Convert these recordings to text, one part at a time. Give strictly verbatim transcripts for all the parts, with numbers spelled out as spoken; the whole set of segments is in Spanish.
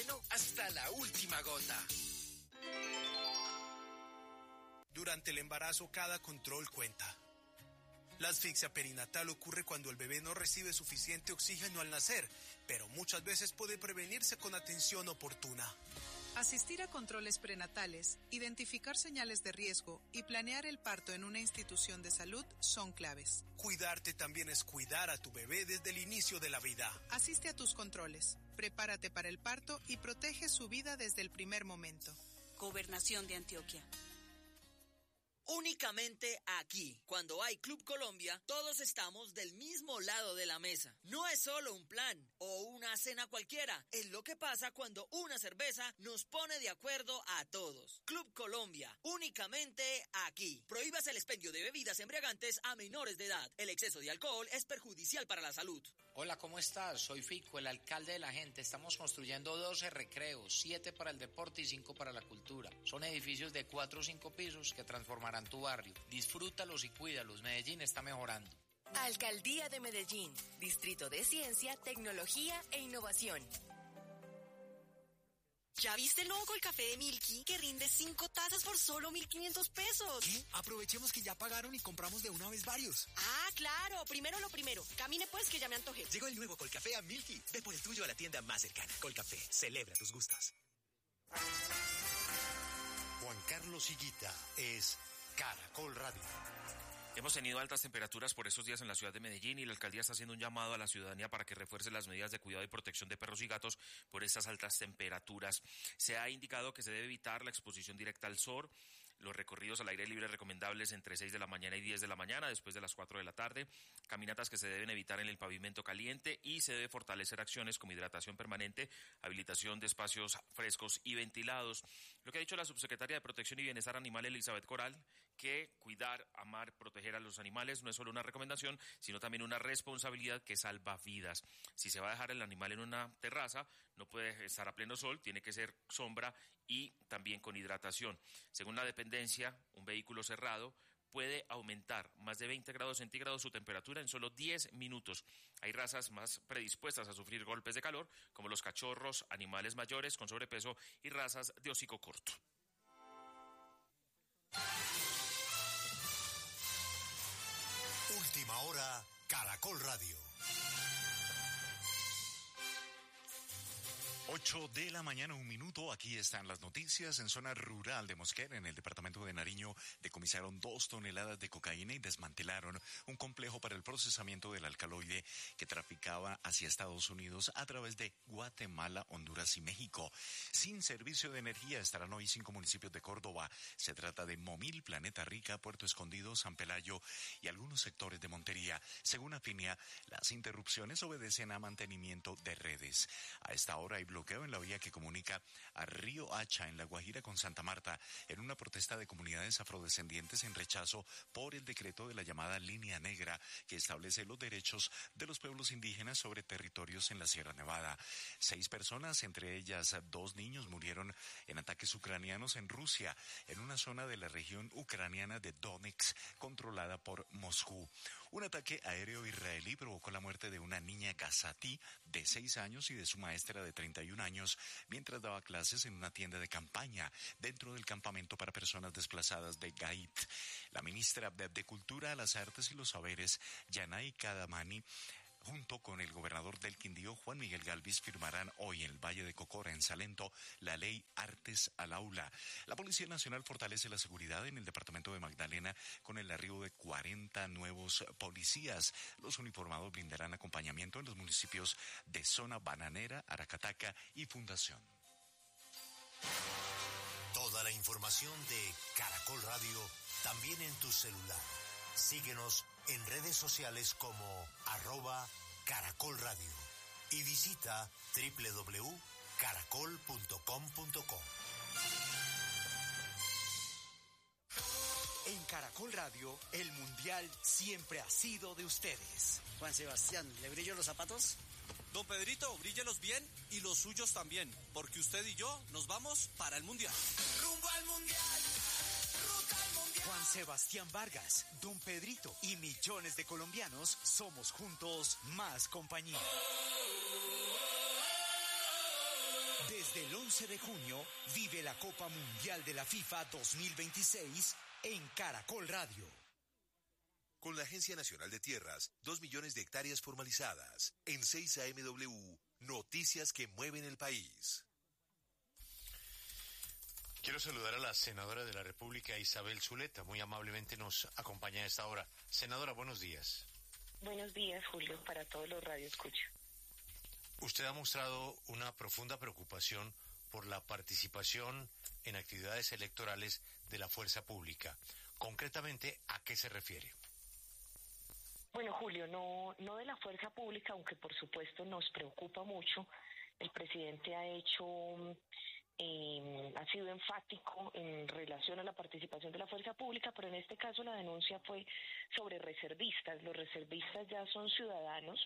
oxígeno hasta la última gota. Durante el embarazo, cada control cuenta. La asfixia perinatal ocurre cuando el bebé no recibe suficiente oxígeno al nacer, pero muchas veces puede prevenirse con atención oportuna. Asistir a controles prenatales, identificar señales de riesgo y planear el parto en una institución de salud son claves. Cuidarte también es cuidar a tu bebé desde el inicio de la vida. Asiste a tus controles, prepárate para el parto y protege su vida desde el primer momento. Gobernación de Antioquia. Únicamente aquí, cuando hay Club Colombia, todos estamos del mismo lado de la mesa. No es solo un plan o una cena cualquiera, es lo que pasa cuando una cerveza nos pone de acuerdo a todos. Club Colombia, únicamente aquí. Prohíbas el expendio de bebidas embriagantes a menores de edad. El exceso de alcohol es perjudicial para la salud. Hola, ¿cómo estás? Soy Fico, el alcalde de la gente. Estamos construyendo doce recreos, siete para el deporte y cinco para la cultura. Son edificios de cuatro o cinco pisos que transformarán tu barrio. Disfrútalos y cuídalos. Medellín está mejorando. Alcaldía de Medellín, Distrito de Ciencia, Tecnología e Innovación. ¿Ya viste el nuevo Colcafé de Milky que rinde cinco tazas por solo mil quinientos pesos? ¿Qué? Aprovechemos que ya pagaron y compramos de una vez varios. Ah, claro. Primero lo primero. Camine pues que ya me antojé. Llegó el nuevo Colcafé a Milky. Ve por el tuyo a la tienda más cercana. Colcafé, celebra tus gustos. Juan Carlos Higuita es Caracol Radio. Hemos tenido altas temperaturas por estos días en la ciudad de Medellín y la alcaldía está haciendo un llamado a la ciudadanía para que refuerce las medidas de cuidado y protección de perros y gatos por estas altas temperaturas. Se ha indicado que se debe evitar la exposición directa al sol, los recorridos al aire libre recomendables entre seis de la mañana y diez de la mañana, después de las cuatro de la tarde, caminatas que se deben evitar en el pavimento caliente y se debe fortalecer acciones como hidratación permanente, habilitación de espacios frescos y ventilados. Lo que ha dicho la subsecretaria de Protección y Bienestar Animal, Elizabeth Coral, que cuidar, amar, proteger a los animales no es solo una recomendación, sino también una responsabilidad que salva vidas. Si se va a dejar el animal en una terraza, no puede estar a pleno sol, tiene que ser sombra y también con hidratación. Según la dependencia, un vehículo cerrado puede aumentar más de veinte grados centígrados su temperatura en solo diez minutos. Hay razas más predispuestas a sufrir golpes de calor, como los cachorros, animales mayores con sobrepeso y razas de hocico corto. Última hora, Caracol Radio. ocho de la mañana, un minuto. Aquí están las noticias. En zona rural de Mosquera, en el departamento de Nariño, decomisaron dos toneladas de cocaína y desmantelaron un complejo para el procesamiento del alcaloide que traficaba hacia Estados Unidos a través de Guatemala, Honduras y México. Sin servicio de energía estarán hoy cinco municipios de Córdoba. Se trata de Momil, Planeta Rica, Puerto Escondido, San Pelayo y algunos sectores de Montería. Según Afinia, las interrupciones obedecen a mantenimiento de redes. A esta hora hay bloqueo en la vía que comunica a Río Hacha en La Guajira con Santa Marta en una protesta de comunidades afrodescendientes en rechazo por el decreto de la llamada Línea Negra que establece los derechos de los pueblos indígenas sobre territorios en la Sierra Nevada. Seis personas, entre ellas dos niños, murieron en ataques ucranianos en Rusia, en una zona de la región ucraniana de Donetsk controlada por Moscú. Un ataque aéreo israelí provocó la muerte de una niña gazatí de seis años y de su maestra de treinta y un años mientras daba clases en una tienda de campaña dentro del campamento para personas desplazadas de Gait. La ministra de, de Cultura, las Artes y los Saberes, Yanay Kadamani, junto con el gobernador del Quindío, Juan Miguel Galvis, firmarán hoy en el Valle de Cocora, en Salento, la ley Artes al Aula. La Policía Nacional fortalece la seguridad en el departamento de Magdalena con el arribo de cuarenta nuevos policías. Los uniformados brindarán acompañamiento en los municipios de Zona Bananera, Aracataca y Fundación. Toda la información de Caracol Radio también en tu celular. Síguenos en redes sociales como arroba Caracol Radio y visita doble u doble u doble u punto caracol punto com punto co. En Caracol Radio, el Mundial siempre ha sido de ustedes. Juan Sebastián, ¿le brillo los zapatos? Don Pedrito, bríllelos bien y los suyos también, porque usted y yo nos vamos para el Mundial. ¡Rumbo al Mundial! ¡Ruta al Mundial! Juan Sebastián Vargas, Don Pedrito y millones de colombianos somos juntos más compañía. Desde Desde el once de junio, vive la Copa Mundial de la FIFA dos mil veintiséis en Caracol Radio. Con la Agencia Nacional de Tierras, dos millones de hectáreas formalizadas. En seis A M W, noticias que mueven el país. Quiero saludar a la senadora de la República, Isabel Zuleta. Muy amablemente nos acompaña a esta hora. Senadora, buenos días. Buenos días, Julio, para todos los radioescuchas. Usted ha mostrado una profunda preocupación por la participación en actividades electorales de la fuerza pública. Concretamente, ¿a qué se refiere? Bueno, Julio, no, no de la fuerza pública, aunque por supuesto nos preocupa mucho. El presidente ha hecho, eh, ha sido enfático en relación a la participación de la fuerza pública, pero en este caso la denuncia fue sobre reservistas. Los reservistas ya son ciudadanos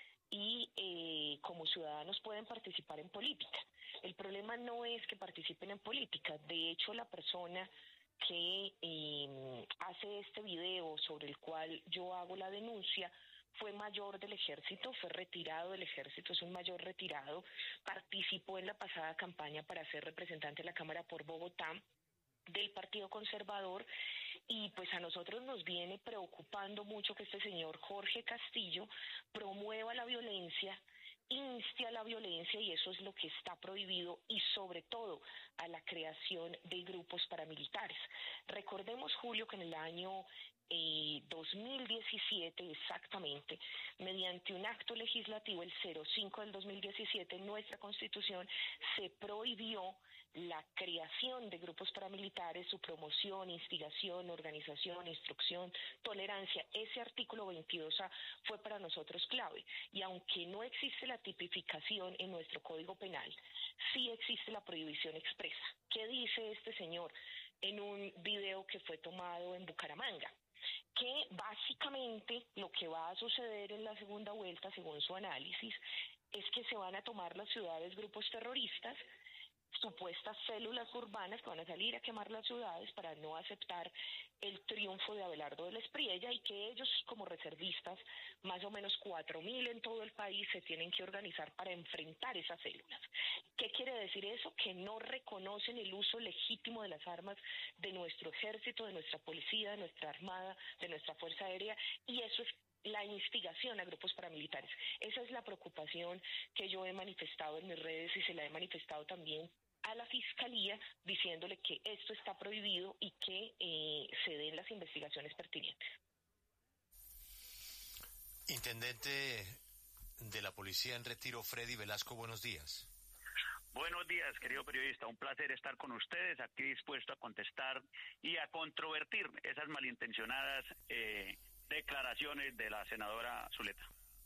y eh, como ciudadanos pueden participar en política. El problema no es que participen en política. De hecho, la persona que eh, hace este video sobre el cual yo hago la denuncia fue mayor del ejército, fue retirado del ejército, es un mayor retirado, participó en la pasada campaña para ser representante de la Cámara por Bogotá del Partido Conservador, y pues a nosotros nos viene preocupando mucho que este señor Jorge Castillo promueva la violencia, inste a la violencia, y eso es lo que está prohibido, y sobre todo a la creación de grupos paramilitares. Recordemos, Julio, que en el año eh, dos mil diecisiete exactamente, mediante un acto legislativo, el cero cinco del dos mil diecisiete, nuestra Constitución se prohibió la creación de grupos paramilitares, su promoción, instigación, organización, instrucción, tolerancia. Ese artículo veintidós A fue para nosotros clave, y aunque no existe la tipificación en nuestro Código Penal, sí existe la prohibición expresa. ¿Qué dice este señor en un video que fue tomado en Bucaramanga? Que básicamente lo que va a suceder en la segunda vuelta, según su análisis, es que se van a tomar las ciudades grupos terroristas, supuestas células urbanas que van a salir a quemar las ciudades para no aceptar el triunfo de Abelardo de la Espriella, y que ellos, como reservistas, más o menos cuatro mil en todo el país, se tienen que organizar para enfrentar esas células. ¿Qué quiere decir eso? Que no reconocen el uso legítimo de las armas de nuestro ejército, de nuestra policía, de nuestra armada, de nuestra fuerza aérea, y eso es la instigación a grupos paramilitares. Esa es la preocupación que yo he manifestado en mis redes, y se la he manifestado también a la Fiscalía, diciéndole que esto está prohibido y que eh, se den las investigaciones pertinentes. Intendente de la Policía en Retiro, Freddy Velasco, buenos días. Buenos días, querido periodista. Un placer estar con ustedes, aquí dispuesto a contestar y a controvertir esas malintencionadas eh, declaraciones de la senadora Zuleta.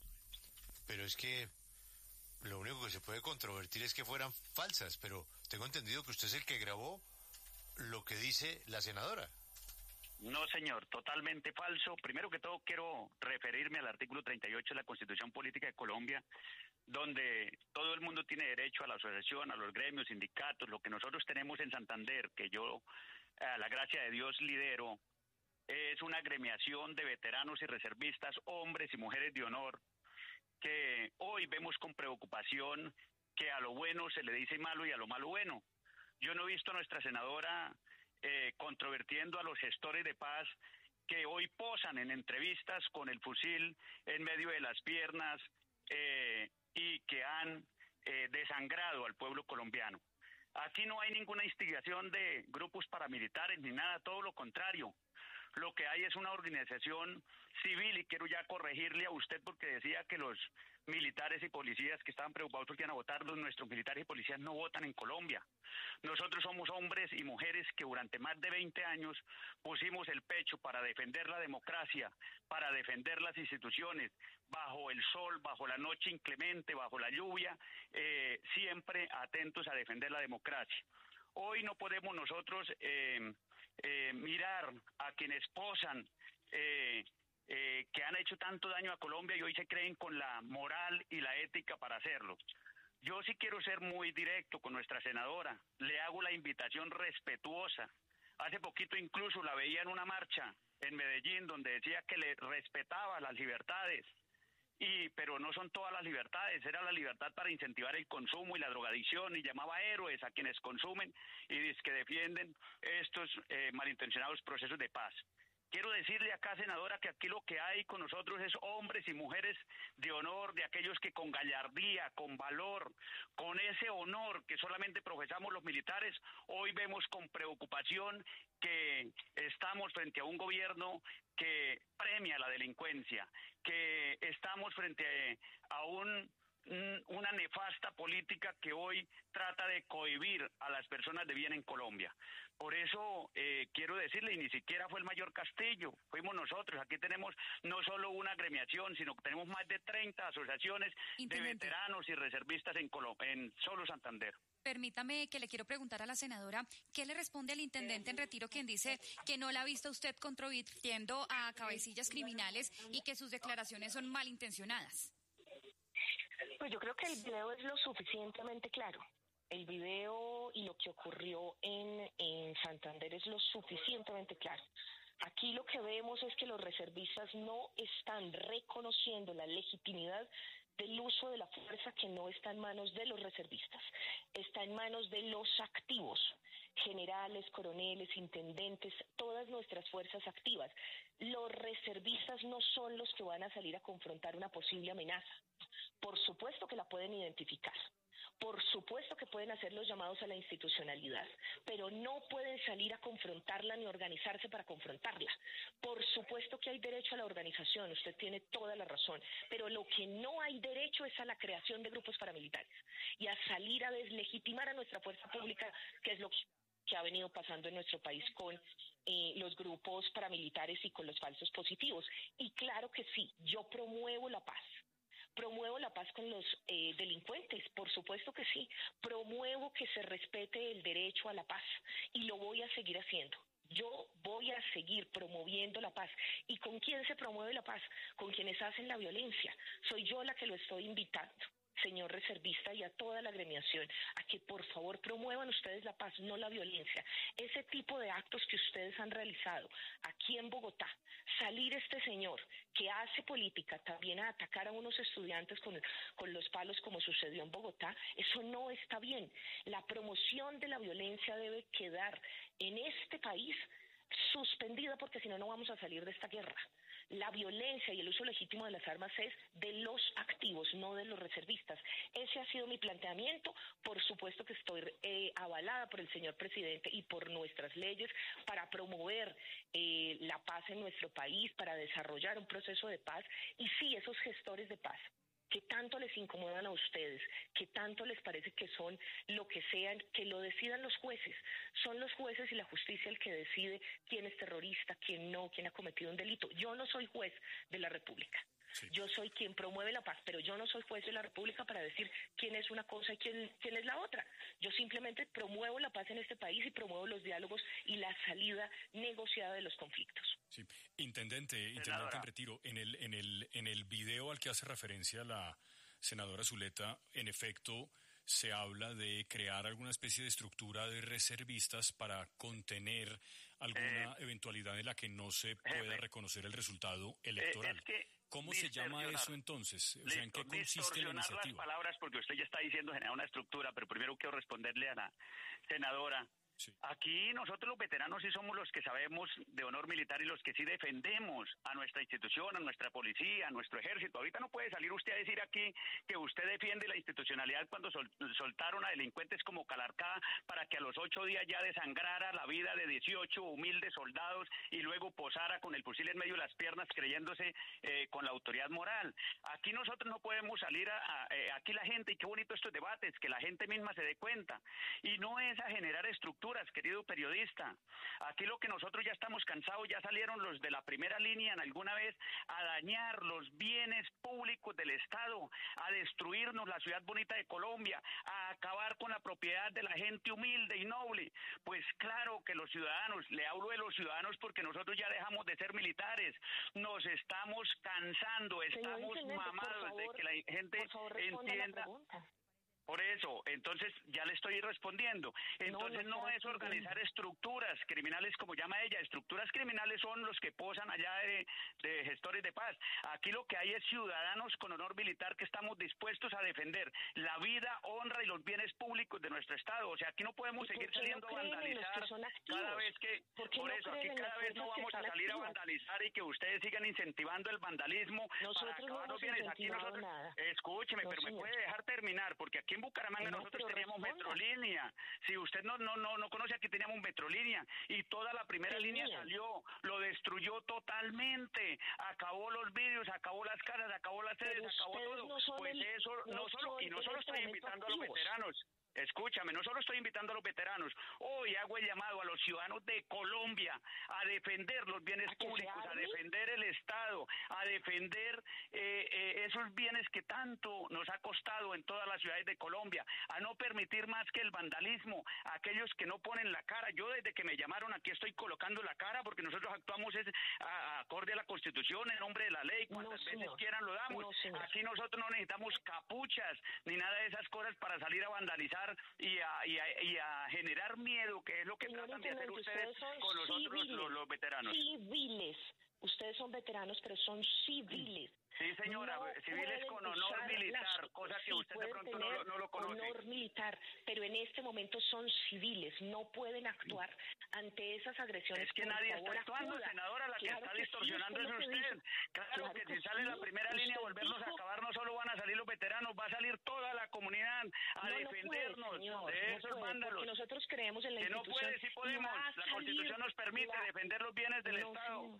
Pero es que lo único que se puede controvertir es que fueran falsas, pero tengo entendido que usted es el que grabó lo que dice la senadora. No, señor, totalmente falso. Primero que todo, quiero referirme al artículo treinta y ocho de la Constitución Política de Colombia, donde todo el mundo tiene derecho a la asociación, a los gremios, sindicatos. Lo que nosotros tenemos en Santander, que yo, a la gracia de Dios, lidero, es una agremiación de veteranos y reservistas, hombres y mujeres de honor, que hoy vemos con preocupación que a lo bueno se le dice malo y a lo malo bueno. Yo no he visto a nuestra senadora eh, controvertiendo a los gestores de paz que hoy posan en entrevistas con el fusil en medio de las piernas eh, y que han eh, desangrado al pueblo colombiano. Aquí no hay ninguna instigación de grupos paramilitares ni nada, todo lo contrario. Lo que hay es una organización civil, y quiero ya corregirle a usted porque decía que los militares y policías que estaban preocupados porque iban a votar, los nuestros militares y policías no votan en Colombia. Nosotros somos hombres y mujeres que durante más de veinte años pusimos el pecho para defender la democracia, para defender las instituciones, bajo el sol, bajo la noche inclemente, bajo la lluvia, eh, siempre atentos a defender la democracia. Hoy no podemos nosotros eh, eh, mirar a quienes posan eh, eh, que han hecho tanto daño a Colombia y hoy se creen con la moral y la ética para hacerlo. Yo sí quiero ser muy directo con nuestra senadora. Le hago la invitación respetuosa. Hace poquito incluso la veía en una marcha en Medellín donde decía que le respetaba las libertades. y pero no son todas las libertades. Era la libertad para incentivar el consumo y la drogadicción, y llamaba héroes a quienes consumen y dice que defienden estos eh, malintencionados procesos de paz. Quiero decirle acá, senadora, que aquí lo que hay con nosotros es hombres y mujeres de honor, de aquellos que con gallardía, con valor, con ese honor que solamente profesamos los militares, hoy vemos con preocupación que estamos frente a un gobierno que premia la delincuencia, que estamos frente a un una nefasta política que hoy trata de cohibir a las personas de bien en Colombia. Por eso eh, quiero decirle, y ni siquiera fue el mayor Castillo, fuimos nosotros. Aquí tenemos no solo una agremiación, sino que tenemos más de treinta asociaciones Intendente. de veteranos y reservistas en, Colo- en solo Santander. Permítame que le quiero preguntar a la senadora, ¿qué le responde al intendente en retiro quien dice que no la ha visto usted contribuyendo a cabecillas criminales y que sus declaraciones son malintencionadas? Pues yo creo que el video es lo suficientemente claro. El video y lo que ocurrió en, en Santander es lo suficientemente claro. Aquí lo que vemos es que los reservistas no están reconociendo la legitimidad del uso de la fuerza, que no está en manos de los reservistas, está en manos de los activos, generales, coroneles, intendentes, todas nuestras fuerzas activas. Los reservistas no son los que van a salir a confrontar una posible amenaza. Por supuesto que la pueden identificar, por supuesto que pueden hacer los llamados a la institucionalidad, pero no pueden salir a confrontarla ni organizarse para confrontarla. Por supuesto que hay derecho a la organización, usted tiene toda la razón, pero lo que no hay derecho es a la creación de grupos paramilitares y a salir a deslegitimar a nuestra fuerza pública, que es lo que ha venido pasando en nuestro país con eh, los grupos paramilitares y con los falsos positivos. Y claro que sí, yo promuevo la paz. Promuevo la paz con los eh, delincuentes, por supuesto que sí. Promuevo que se respete el derecho a la paz y lo voy a seguir haciendo. Yo voy a seguir promoviendo la paz. ¿Y con quién se promueve la paz? Con quienes hacen la violencia. Soy yo la que lo estoy invitando, señor reservista, y a toda la agremiación, a que por favor promuevan ustedes la paz, no la violencia. Ese tipo de actos que ustedes han realizado aquí en Bogotá, salir este señor que hace política también a atacar a unos estudiantes con, con los palos como sucedió en Bogotá, eso no está bien. La promoción de la violencia debe quedar en este país suspendida, porque si no, no vamos a salir de esta guerra. La violencia y el uso legítimo de las armas es de los activos, no de los reservistas. Ese ha sido mi planteamiento. Por supuesto que estoy eh, avalada por el señor presidente y por nuestras leyes para promover eh, la paz en nuestro país, para desarrollar un proceso de paz. Y sí, esos gestores de paz que tanto les incomodan a ustedes, que tanto les parece que son lo que sean, que lo decidan los jueces. Son los jueces y la justicia el que decide quién es terrorista, quién no, quién ha cometido un delito. Yo no soy juez de la República. Sí. Yo soy quien promueve la paz, pero yo no soy juez de la República para decir quién es una cosa y quién, quién es la otra. Yo simplemente promuevo la paz en este país y promuevo los diálogos y la salida negociada de los conflictos. Sí, intendente, intendente en retiro, en el, en el, en el video al que hace referencia la senadora Zuleta, en efecto, se habla de crear alguna especie de estructura de reservistas para contener alguna eh, eventualidad en la que no se pueda eh, reconocer el resultado electoral. Eh, es que ¿Cómo se llama eso entonces? O sea, ¿en qué consiste la iniciativa? Las palabras, porque usted ya está diciendo generar una estructura, pero primero quiero responderle a la senadora. Sí. Aquí nosotros los veteranos sí somos los que sabemos de honor militar y los que sí defendemos a nuestra institución, a nuestra policía, a nuestro ejército. Ahorita no puede salir usted a decir aquí que usted defiende la institucionalidad cuando sol, soltaron a delincuentes como Calarcá para que a los ocho días ya desangrara la vida de dieciocho humildes soldados y luego posara con el fusil en medio de las piernas creyéndose eh, con la autoridad moral. Aquí nosotros no podemos salir a, a eh, aquí la gente, y qué bonito estos debates, que la gente misma se dé cuenta. Y no es a generar estructuras, querido periodista. Aquí lo que nosotros ya estamos cansados, ya salieron los de la primera línea en alguna vez a dañar los bienes públicos del Estado, a destruirnos la ciudad bonita de Colombia, a acabar con la propiedad de la gente humilde y noble. Pues claro que los ciudadanos, le hablo de los ciudadanos porque nosotros ya dejamos de ser militares, nos estamos cansando, estamos mamados de que la gente entienda. Por eso, entonces ya le estoy respondiendo. Entonces no, no, no es organizar estructuras criminales como llama ella. Estructuras criminales son los que posan allá de, de gestores de paz. Aquí lo que hay es ciudadanos con honor militar que estamos dispuestos a defender la vida, honra y los bienes públicos de nuestro Estado. O sea, aquí no podemos seguir saliendo no a vandalizar cada vez que... ¿Por, por no eso, aquí cada vez no vamos a salir activos? a vandalizar y que ustedes sigan incentivando el vandalismo nosotros para acabar no los bienes. Aquí nosotros... Nada. Escúcheme, no, pero señor. me puede dejar terminar, porque aquí en Bucaramanga no, nosotros teníamos responda. Metrolínea. Si usted no no no no conoce, aquí teníamos Metrolínea y toda la primera Tenía. línea salió, lo destruyó totalmente, acabó los vídeos, acabó las caras, acabó las sedes, acabó todo. No pues el, eso no, no solo y no solo este estoy invitando activos. a los veteranos. Escúchame, no solo estoy invitando a los veteranos, hoy hago el llamado a los ciudadanos de Colombia a defender los bienes públicos, a defender el Estado, a defender eh, eh, esos bienes que tanto nos ha costado en todas las ciudades de Colombia, a no permitir más que el vandalismo, a aquellos que no ponen la cara. Yo desde que me llamaron aquí estoy colocando la cara porque nosotros actuamos es a, a acorde a la Constitución, en nombre de la ley, cuantas no, veces quieran lo damos. No, aquí nosotros no necesitamos capuchas ni nada de esas cosas para salir a vandalizar Y a, y, a, y a generar miedo, que es lo que Señor tratan de hacer ustedes, ustedes con nosotros civiles, los, los veteranos. Civiles. Ustedes son veteranos, pero son civiles. Sí, señora, no civiles con honor militar, las, cosa que sí, usted de pronto no, no lo conoce. Honor militar, pero en este momento son civiles, no pueden actuar ante esas agresiones. Es que por nadie favor, está actuando, acuda. senadora, la Claro que está que distorsionando sí, es usted. usted. Claro, claro que, que si sale sí, la primera usted línea a volvernos dijo, a acabar, no solo van a salir los veteranos, va a salir toda la comunidad a no, defendernos no puede, señor, de no esos puede, vándalos. Porque nosotros creemos en la que institución. no puede, sí podemos, la Constitución nos permite la... defender los bienes del no, Estado. Señor.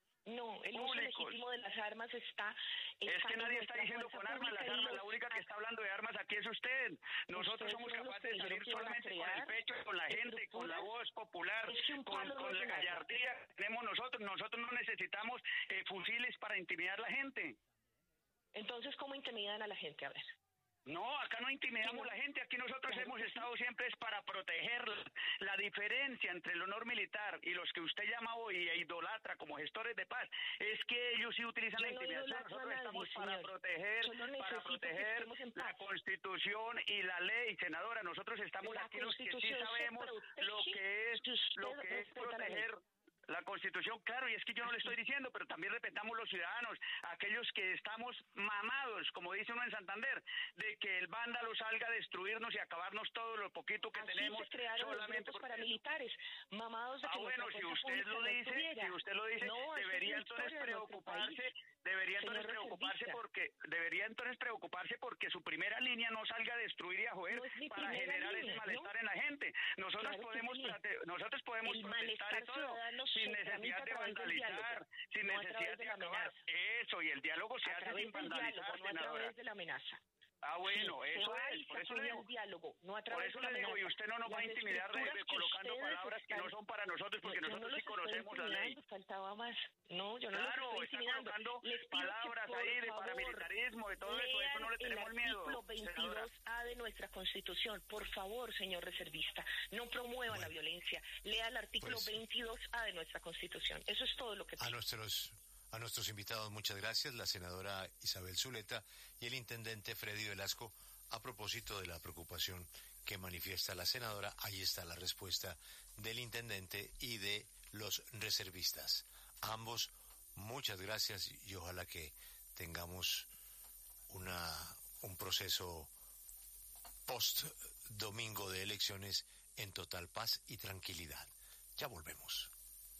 No, el Públicos. uso legítimo de las armas está... Es que nadie está diciendo con armas, las armas, la única que está hablando de armas aquí es usted. Nosotros somos capaces de salir solamente con el pecho, con la gente, con la voz popular, con, con la gallardía que tenemos nosotros. Nosotros no necesitamos eh, fusiles para intimidar a la gente. Entonces, ¿cómo intimidan a la gente? A ver. No, acá no intimidamos a la gente, aquí nosotros claro, hemos estado sí. siempre es para protegerla. La diferencia entre el honor militar y los que usted llama hoy e idolatra como gestores de paz es que ellos sí utilizan Yo la intimidación. No nosotros nadie, estamos señor. para proteger, para proteger la Constitución y la ley, senadora. Nosotros estamos la aquí los que sí sabemos lo que es, lo que es proteger. La Constitución, claro, y es que yo no le estoy diciendo, pero también respetamos los ciudadanos, aquellos que estamos mamados, como dice uno en Santander, de que el vándalo salga a destruirnos y acabarnos todo lo poquito que Así tenemos se crearon solamente los paramilitares, mamados de que ah, bueno, si usted lo dice, si usted lo dice, no, debería entonces preocuparse, debería entonces Señor preocuparse reservista. porque, debería entonces preocuparse porque su primera línea no salga a destruir y a joder no es para generar línea, ese malestar ¿no? en la gente. Nosotros claro podemos, sí. nosotros podemos el protestar y todo, sin necesidad de vandalizar, sin no necesidad de acabar. Eso, y el diálogo se a hace sin vandalizar, diálogo, no a través de la amenaza. Ah, bueno, sí, eso es, por eso le digo. Diálogo, no a por eso le digo, y usted no nos va a intimidar de, de colocando palabras que no son para nosotros, porque yo nosotros no sí conocemos la ley. Faltaba más. No, yo no claro, los estoy intimidando. Está Les pido palabras que, por ahí de favor, paramilitarismo, de todo eso, eso no le tenemos miedo. El artículo veintidós A de nuestra Constitución, por favor, señor reservista, no promueva bueno. la violencia. Lea el artículo pues, veintidós A de nuestra Constitución. Eso es todo lo que pido. A nuestros A nuestros invitados, muchas gracias, la senadora Isabel Zuleta y el intendente Freddy Velasco. A propósito de la preocupación que manifiesta la senadora, ahí está la respuesta del intendente y de los reservistas. A ambos, muchas gracias y ojalá que tengamos una un proceso post domingo de elecciones en total paz y tranquilidad. Ya volvemos.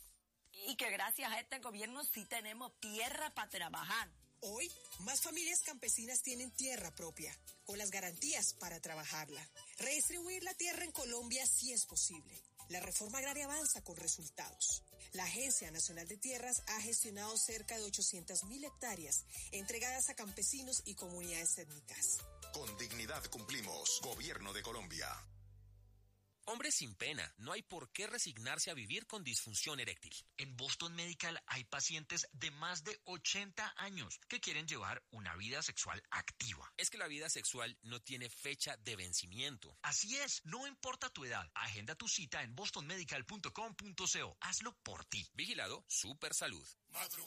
Y que gracias a este gobierno sí tenemos tierra para trabajar. Hoy, más familias campesinas tienen tierra propia, con las garantías para trabajarla. Redistribuir la tierra en Colombia sí es posible. La reforma agraria avanza con resultados. La Agencia Nacional de Tierras ha gestionado cerca de ochocientas mil hectáreas entregadas a campesinos y comunidades étnicas. Con dignidad cumplimos. Gobierno de Colombia. Hombre sin pena, no hay por qué resignarse a vivir con disfunción eréctil. En Boston Medical hay pacientes de más de ochenta años que quieren llevar una vida sexual activa. Es que la vida sexual no tiene fecha de vencimiento. Así es, no importa tu edad. Agenda tu cita en boston medical punto com punto co. Hazlo por ti. Vigilado Super Salud. Madrugada.